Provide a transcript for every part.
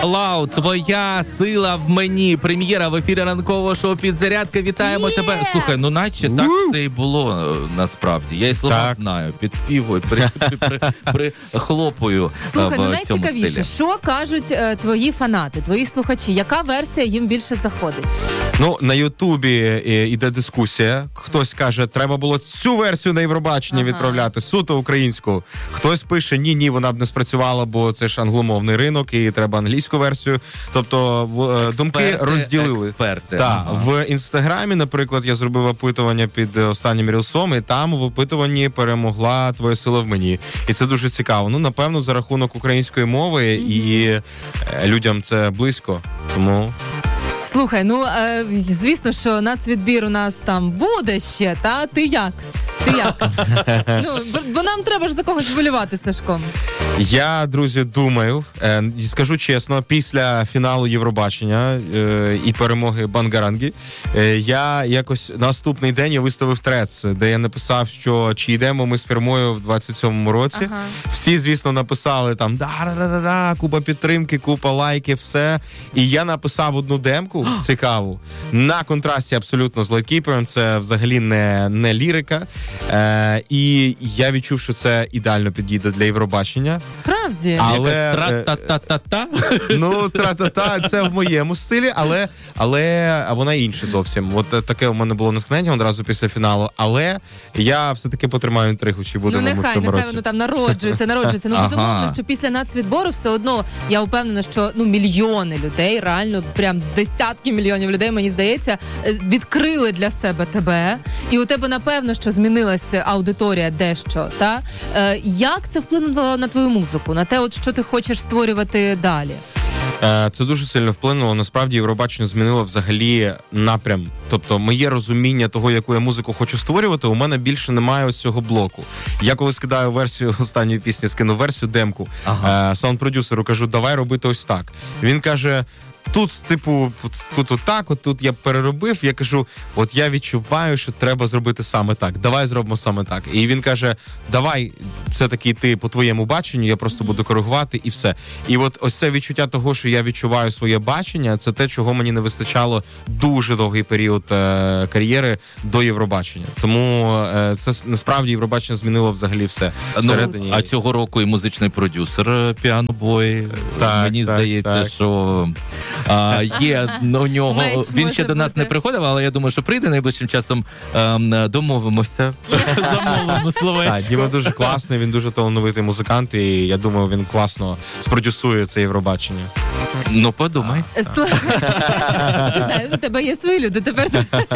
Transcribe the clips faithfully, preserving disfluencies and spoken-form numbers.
Лау, твоя сила в мені. Прем'єра в ефірі ранкового шоу «Підзарядка». Вітаємо yeah! тебе. Слухай, ну наче так все і було насправді. Я і слова так. знаю. Підспівую, при, при, при, при, хлопаю. Слухай, ну в цьому найцікавіше, стилі. що кажуть е, твої фанати, твої слухачі? Яка версія їм більше заходить? Ну, на Ютубі йде дискусія. Хтось каже, треба було цю версію на Євробачення Ага. відправляти, суто українську. Хтось пише, ні-ні, вона б не спрацювала, бо це ж англомовний ринок і треба англійську версію. Тобто в- Експерти, думки розділили. Експерти. Так, Ага. в Інстаграмі, наприклад, я зробив опитування під останнім рілсом, і там в опитуванні перемогла «Твоя сила в мені». І це дуже цікаво. Ну, напевно, за рахунок української мови mm-hmm. і е, людям це близько. Тому... Слухай, ну, е, звісно, що нацвідбір у нас там буде ще, та? Ти як? Ти як? Ну, бо, бо нам треба ж за когось вболівати, Сашко. Я, друзі, думаю, е, скажу чесно, після фіналу Євробачення е, і перемоги Бангарангі, е, я якось наступний день я виставив трец, де я написав, що чи йдемо ми з фірмою в двадцять сьомому році. Ага. Всі, звісно, написали там да-да-да-да, купа підтримки, купа лайків, все. І я написав одну демку цікаву на контрасті абсолютно з лайткіпером. Це взагалі не, не лірика. Е, і я відчув, що це ідеально підійде для Євробачення. Справді. Але Якась тра-та-та-та-та. ну тра-та-та, це в моєму стилі, але але а вона інша зовсім. От таке у мене було натхнення одразу після фіналу. Але я все таки потримаю інтригу, чи будемо Ну ми в нехай, цьому нехай році. воно там народжується, народжується. Ну Ага. безумовно, що після нацвідбору все одно я впевнена, що ну мільйони людей, реально прям десятки мільйонів людей, мені здається, відкрили для себе тебе. І у тебе напевно, що змінилася аудиторія дещо. Та е, як це вплинуло на твою музику, на те, от що ти хочеш створювати далі? Це дуже сильно вплинуло. Насправді Євробачення змінило взагалі напрям. Тобто моє розуміння того, яку я музику хочу створювати, у мене більше немає ось цього блоку. Я коли скидаю версію останньої пісні, скину версію, демку, ага. саунд-продюсеру кажу, давай робити ось так. Він каже... Тут, типу, тут отак, от тут я переробив, я кажу, от я відчуваю, що треба зробити саме так, давай зробимо саме так. І він каже, давай, все-таки йти по твоєму баченню, я просто буду коригувати і все. І от ось це відчуття того, що я відчуваю своє бачення, це те, чого мені не вистачало дуже довгий період е- кар'єри до Євробачення. Тому е- це насправді Євробачення змінило взагалі все. Всередині... Ну, а цього року і музичний продюсер Піано Бой. Так, мені так, здається, так. що... А, є у нього, Меч він ще може до нас бути. не приходив, але я думаю, що прийде найближчим часом, ем, домовимося, замовимо словечко. Так, Діма дуже класний, він дуже талановитий музикант, і я думаю, він класно спродюсує це Євробачення. Ну, подумай. Слухай, ти знаєш, у тебе є свої люди, тепер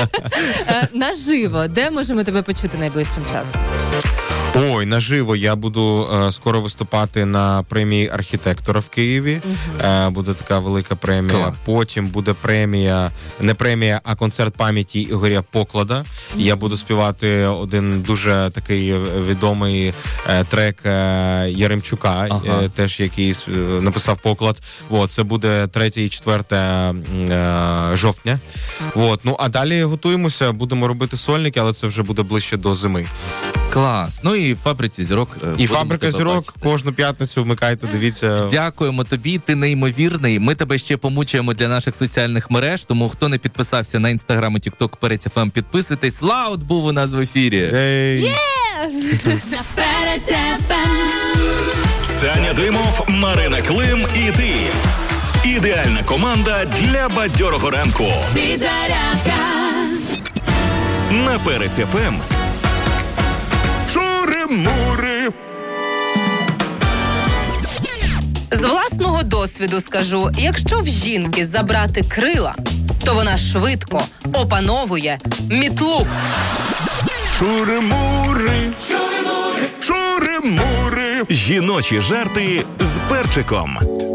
Е, наживо, де можемо тебе почути найближчим часом? Ой, наживо я буду е, скоро виступати на премії архітектора в Києві. Uh-huh. Е, буде така велика премія. Клас. Потім буде премія, не премія, а концерт пам'яті Ігоря Поклада. Uh-huh. Я буду співати один дуже такий відомий е, трек е, Яремчука, uh-huh. е, теж який е, написав Поклад. От, це буде третє і четверте е, жовтня. От, ну а далі готуємося, будемо робити сольники, але це вже буде ближче до зими. Клас. Ну і «Фабриці зірок». І «Фабрика зірок» бачити. Кожну п'ятницю вмикайте, дивіться. Дякуємо тобі, ти неймовірний. Ми тебе ще помучаємо для наших соціальних мереж, тому хто не підписався на Інстаграм і Тікток, Перець еф ем, підписуйтесь. Лаут був у нас в ефірі. Ей! Саня Димов, Марина Клим і ти. Ідеальна команда для бадьорого ранку. Підзарядка На Перець еф ем. Шури-мури. З власного досвіду скажу, якщо в жінки забрати крила, то вона швидко опановує мітлу. Шури-мури. Шури-мури. Шури-мури. Жіночі жарти з перчиком.